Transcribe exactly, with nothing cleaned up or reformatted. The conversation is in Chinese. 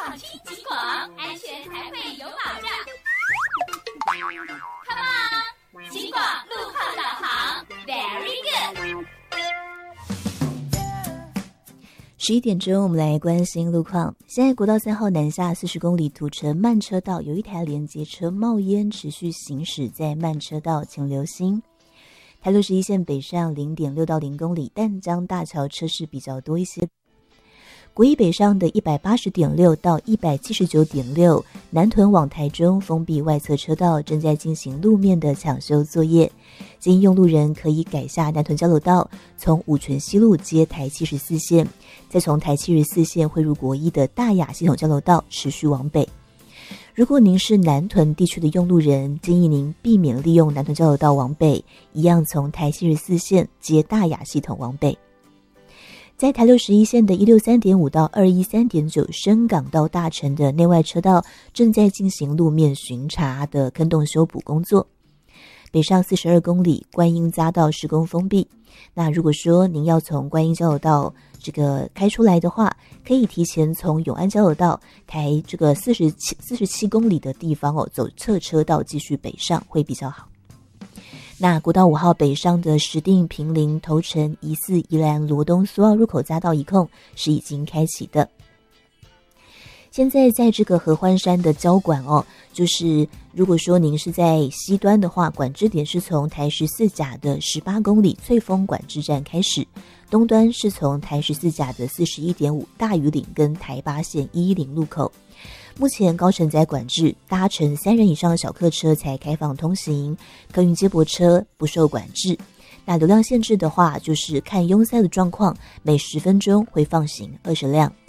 放轻警广，安全才会有保障。Come on， 警广路况导航 ，Very good。 十一点钟，我们来关心路况。现在国道三号南下四十公里土城慢车道有一台连接车冒烟，持续行驶在慢车道，请留心。台六十一线北上零点六到零公里，淡江大桥车势比较多一些。国一北上的一百八十点六到一百七十九点六，南屯往台中封闭外侧车道正在进行路面的抢修作业，建议用路人可以改下南屯交流道，从五权西路接台七十四线，再从台七十四线汇入国一的大雅系统交流道，持续往北。如果您是南屯地区的用路人，建议您避免利用南屯交流道往北，一样从台七十四线接大雅系统往北。在台六十一线的一六三点五到二一三点九深港到大城的内外车道正在进行路面巡查的坑洞修补工作。北上四十二公里观音匝道施工封闭，那如果说您要从观音交流道这个开出来的话，可以提前从永安交流道台这个四十七四十七公里的地方哦，走侧车道继续北上会比较好。那国道五号北上的石碇、坪林、头城、宜四、宜兰、罗东、苏澳入口匝道一控是已经开启的。现在在这个合欢山的交管哦，就是如果说您是在西端的话，管制点是从台十四甲的十八公里翠峰管制站开始，东端是从台十四甲的四十一点五大屿岭跟台八线一一零路口。目前高承载管制，搭乘三人以上的小客车才开放通行，客运接驳车不受管制。那流量限制的话，就是看拥塞的状况，每十分钟会放行二十辆。